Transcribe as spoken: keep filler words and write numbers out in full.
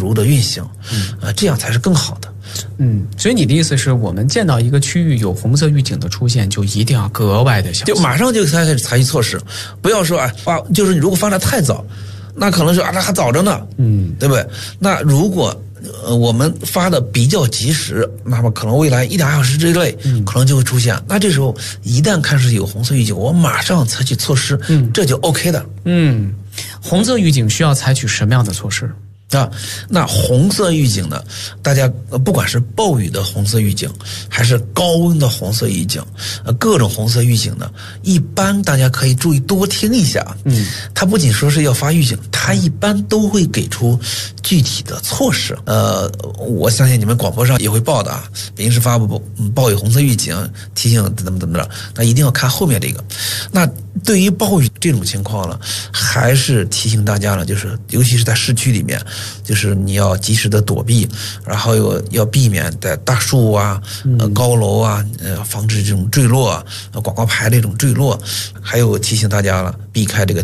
如的运行，嗯，呃，这样才是更好的。 嗯，所以你的意思是我们见到一个区域有红色预警的出现，就一定要格外的小心， 就马上就开始采取措施，不要说啊发，就是你如果发的太早，那可能是啊那还早着呢，嗯，对不对？那如果呃我们发的比较及时，那么可能未来一两小时之内，嗯，可能就会出现。那这时候一旦开始有红色预警，我马上采取措施，嗯，这就 OK 的。 嗯，红色预警需要采取什么样的措施？ 啊，那红色预警呢？大家不管是暴雨的红色预警，还是高温的红色预警，呃，各种红色预警呢，一般大家可以注意多听一下。嗯，它不仅说是要发预警，它一般都会给出具体的措施。呃，我相信你们广播上也会报的啊，北京市发布暴雨红色预警，提醒怎么怎么着，那一定要看后面这个。那对于暴雨这种情况呢，还是提醒大家呢，就是尤其是在市区里面，就是你要及时的躲避，然后又要避免在大树啊、呃高楼啊，呃防止这种坠落啊，广告牌这种坠落，还有提醒大家了，避开这个